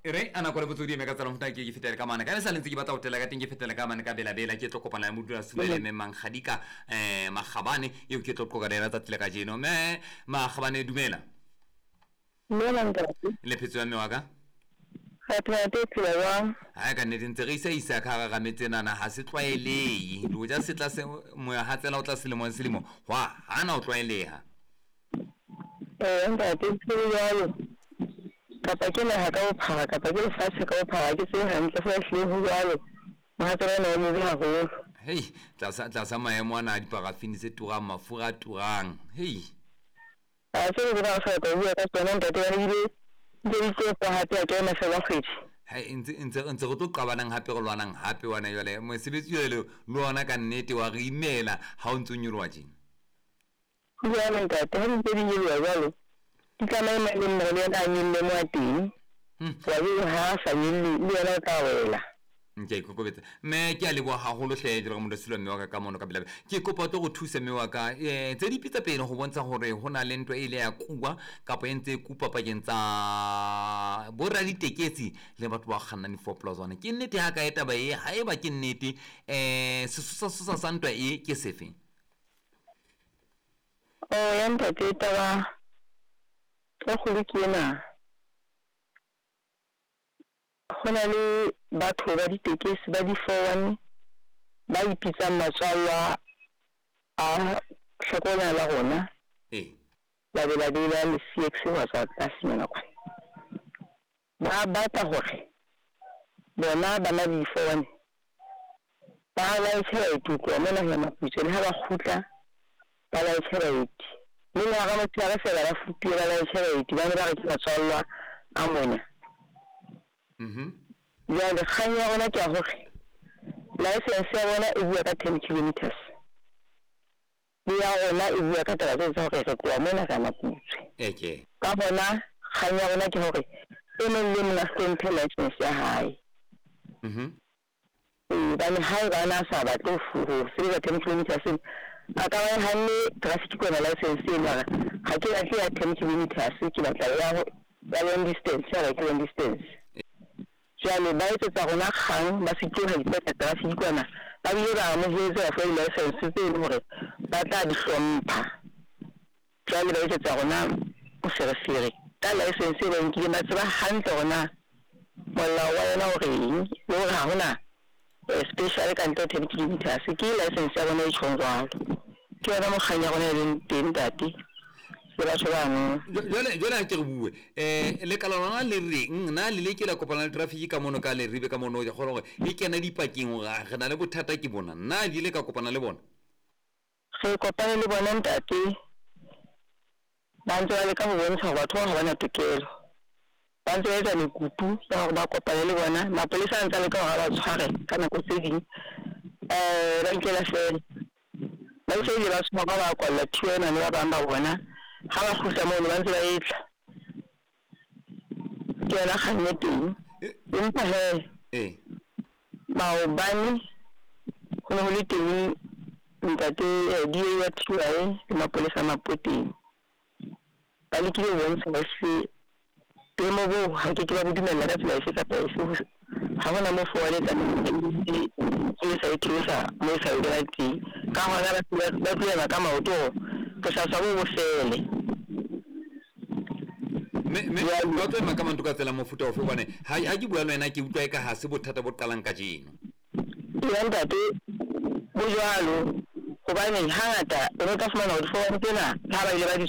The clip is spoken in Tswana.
re ana go re botsodi me ka tsala mfta ke fetela ka mana ka sa lentse ke batla go tela ka teng ke fetela ka mana ka bela ke tlo kopana le modula sebele me mangkhadika magabane yo ke tlo qoka dira tsa tlela ka jeno me magabane dumela le phetso ya me wa ka ga tla tsela wa ha ka ne dintse re isa ka ga metsenana ha se tlwaelei lo ja se tla se mo ya hatsela o tla selemo wa hana o tlwaeleha nda tsela kapa ke la ka o phara kapa ke lefatshe ka o phara ke se hantle fa hle ho jalo mahatela no mo ha go hey tla maemo ana di parafini se turang mafura turang hey a se go ba fa ka bua ka tsona ntate ya ile di ke fa hape ke na se ba khwetsi hai ntse go tlo qabanang hape go lwanang hape wana yole mo sebetsi yole lo ona ka nnete wa re imela ha o ntse nyolwa jeng ya ntate ha ntse di nyolwa jalo di ka mai mai mo le na nyille mo ateng wa go ha sa nyille le yona ka wela nke go beta me ke a lebo ha go lo hle dire mo lesilo me wa ka mono ka bilabe ke kopa to go thusa me wa ka tse di pitsa pele go bontsha gore go na le ntwe ile ya kuwa kapo entse kupa pa gentsa borra di teketsi le batho ba kganna ni 4 plus 1 ke nnete ha ka eta ba ha e ba ke nnete se sa ntwa e ke sefe ya ntate taba go le kena gona le batho ba ditekesi ba di 41 ba ipitsa matswala a tlhokola la rona ba be la le CX wa sa tsina kwa ba bata hore bona ba na di 41 ba la tsela itu ko mena ya maputse le ha ba khutla ba la tsela itu le ga ga motho ga fela la fupi ba la tsela itu ba ba re matswala a mona ya le khanya ona ke hore license ya bona e bua ka 10 kilometers ya ona e bua ka taba tsa hore re kwa mona ka maputse ka bona khanya ona ke hore e ne le mna sente license ya hae ba ne hae ba na sa ba to furu se ba 10 kilometers a ka ba hanne traffic ko na license ya ga ke ya 10 kilometers ke batla ya long distance ya ke long distance jalo ba itse tsa rona kgang ba se tloga ditsa traffic kwana ba bile ba mo jetse fa license tse le hore ba tla di hlompha jalo ba itse tsa rona o serefere ta license ba nkile ba tseba hantle rona mola wa yona hore le hore ha hona special ka nto 10 kilometers ke license ya bona e tshwantswa ke ya mo khanya rona le teng dati jole ke re bue le ka lona le reng na le ke la kopana le traffic ka mono ka le ribe ka mono go gore e kena dipakeng ga re na le bothata ke bona na di le ka kopana le bona ge kopana le bona ntate ba ntse le ka bontsha batho ga bana tokelo ba ntse ba le kutu ba kopana le bona mapolisa a ntse le ka ga ba tshware ka nako tse ding ba nkela fela ba se di ba tsoma ba kwa la tiona le ba bamba bona ha ba khutla mo ba ntse ba etla ke la khanne teng empa he ba o bani go no le teng ntate di ya tsuae ma polisa mapoteng ba le ke bontsha ba se te mo bo ha ke ba dumela ka tsela e ka pese ha bona mo fo le ke sa ithusa mo sa ira ti ka hona ba tla ka maoto ke sa sa bo fele me ba tla maka mantuka tsela mofuta ofe bone ha ke bua le wena ke utlwa ka ha se bothata bo qalang ka jeno ya ntate bo jalo go ba ne hangata re ka fumana hore fo tsena ha ba ile ba di